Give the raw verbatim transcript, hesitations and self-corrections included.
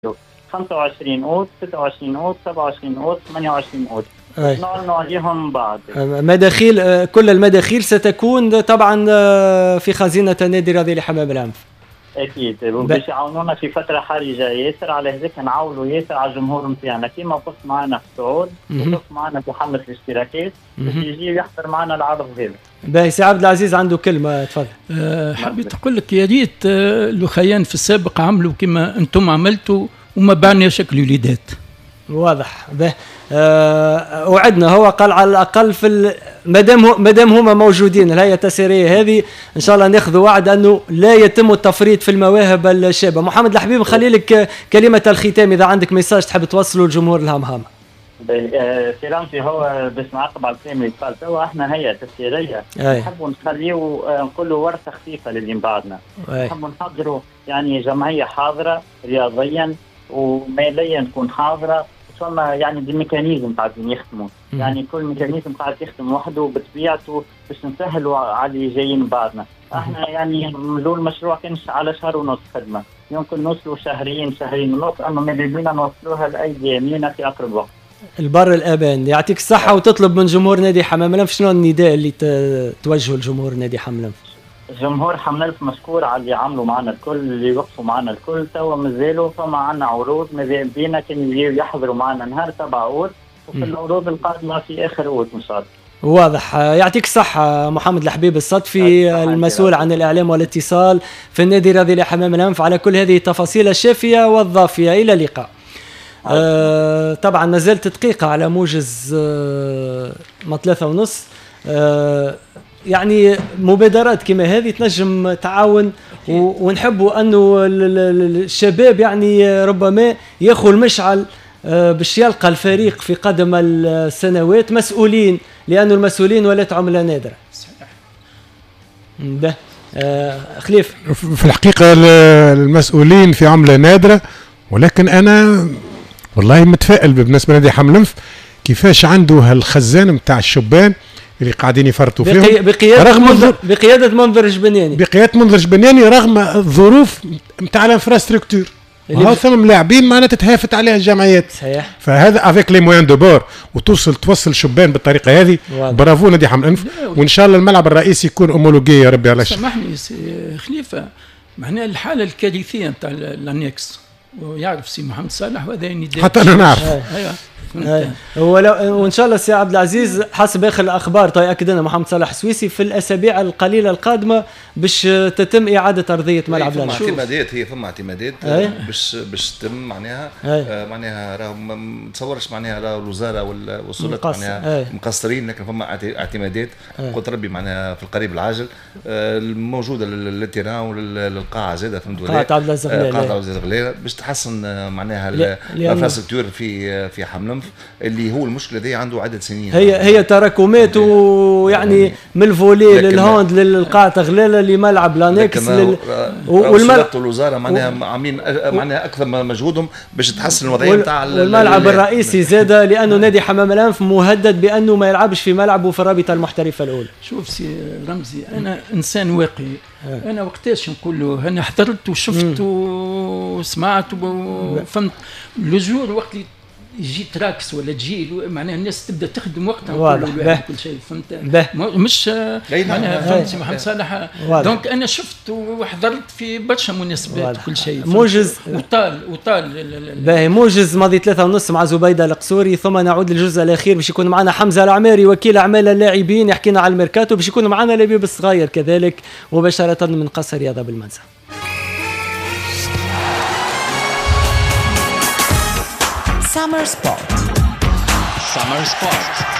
خمسة وعشرين أوت، ستة وعشرين أوت، سبعة وعشرين أوت، ثمانية وعشرين أوت. نواجههم بعض. مداخيل كل المداخيل ستكون طبعا في خزينة النادي الرياضي لحمام الأنف. أكيد باش يعاونونا في فترة حرجة ياسر، على هذاك نعاولوا ياسر على الجمهور نتاعنا كيما وقف معنا في الصعود وقف معنا في حملة الاشتراكات باش يجي يحضر معنا العرض هذا. باهي سي عبد العزيز عنده كلمة تفضل. أه حبيت أقول لك يا ريت الأخيان في السابق عملوا كما أنتم عملتوا وما بعنا شكل وليدات. واضح. به أه وعدنا هو قال على الاقل في مادام مادام هما موجودين الهيئه التسييريه هذه ان شاء الله ناخذ وعد انه لا يتم التفريط في المواهب الشابه. محمد الحبيب نخلي لك كلمه الختام اذا عندك ميساج تحب توصله لجمهور الهمهمه. سي رمزي هو باش نعقب على الكلام اللي قال توا احنا هيئه تسييريه نحبوا نخليو نقولوا ورثه خفيفه للي من بعدنا. نحبوا نحضروا يعني جمعيه حاضره رياضيا وماليا تكون حاضره، ثم يعني دي ميكانيزم قاعدين يخدموا، يعني كل ميكانيزم قاعد يخدم وحده بطبيعته باش نسهلوا على اللي جايين بعدنا. احنا يعني لو المشروع كانش على شهر ونص خدمه، يمكن نوصلوا شهرين شهرين ونص، اما ماذا بينا نوصلوها لايدي يمينه في اقرب وقت. البر الأبان يعطيك الصحة. وتطلب من جمهور نادي حمام الأنف شنو النداء اللي توجهه لجمهور نادي حمام الأنف؟ جمهور حمام الأنف مشكور على اللي عملوا معنا الكل، اللي وقفوا معنا الكل. توا مازالوا فما عنا عروض ماذا بينا كان يجيو يحضروا معنا نهار سبعة أوت، وفي العروض القادمة في آخر أوت إن شاء الله. واضح. يعطيك الصحة محمد الحبيب الصدفي المسؤول عن الإعلام والاتصال في النادي الرياضي لحمام الأنف على كل هذه التفاصيل الشافية والضافية. إلى اللقاء. آه طبعا ما زالت دقيقة على موجز آه ما ثلاثة ونص. آه يعني مبادرات كما هذه تنجم تعاون، ونحبوا أنه الشباب يعني ربما ياخذ المشعل آه باش يلقى الفريق في قدم السنوات مسؤولين، لأنه المسؤولين ولات عملة نادرة. ده آه خليف في الحقيقة المسؤولين في عملة نادرة، ولكن أنا والله متفائل بالنسبه لنادي حمام الأنف كيفاش عنده هالخزان نتاع الشبان اللي قاعدين يفرطوا فيهم بقي بقياده رغم منظر بقياده منظر جبنياني بقياده منظر جبنياني رغم الظروف نتاع الانفراستركتور. هاو ثم لاعبين معنا تتهافت عليها الجمعيات. صحيح. فهذا افيك لي موان دو بور وتوصل توصل شبان بالطريقه هذه. برافو نادي حمام الأنف، وان شاء الله الملعب الرئيسي يكون اومولوجي يا ربي. علاش سامحني خليفه، معناها الحاله الكارثيه نتاع الانكس ويعرف سي محمد صالح وهذا نداء حتى انا نعرف. ايوه وان شاء الله سي عبد العزيز حسب اخر الاخبار تاكد لنا محمد صالح السويسي في الاسابيع القليله القادمه باش تتم اعاده ارضيه ملعب لنا. فما اعتمادات هي فما اعتمادات باش باش تتم معناها آه معناها راه ما نتصورش معناها راه الوزاره والسلطات معناها مقصرين، لكن فما اعتمادات قلت ربي معناها في القريب العاجل آه موجوده للتيران وللقاعه زاده فهمتوا قاعه عبد العزيز قاعه عبد العزيز باش تحسن معناها الانفراستركتور في في حمام اللي هو المشكله دي عنده عدد سنين. هي هي تراكمات ويعني من الفولي للهاند للقاعه غلاله لملعب لانكس لل... والملعب الوزاره معناها عاملين معناها اكثر من مجهودهم باش تحسن الوضعيه نتاع وال... والملعب الرئيسي زاد لانه نادي حمام الأنف مهدد بانه ما يلعبش في ملعبه في الرابطه المحترفه الاولى. شوف سي رمزي انا انسان واقعي، انا وقتاش نقول له انا حضرت وشفت وسمعت وفهمت لو جور وقت اللي يجي تراكس ولا تجي معناها الناس تبدا تخدم وقتها كل شيء فهمت مش معناها فهمت محمد صالح. دونك انا شفت وحضرت في برشا مناسبات كل شيء موجز وطال وطال باهي موجز ماضي ثلاثة ونص مع زبيدة القصوري، ثم نعود للجزء الاخير باش يكون معنا حمزه العماري وكيل اعمال اللاعبين يحكينا على الميركاتو، باش يكون معنا لبيب الصغير كذلك مباشره من قصر رياضه بالمنزه. Summer Sport. Summer Sport.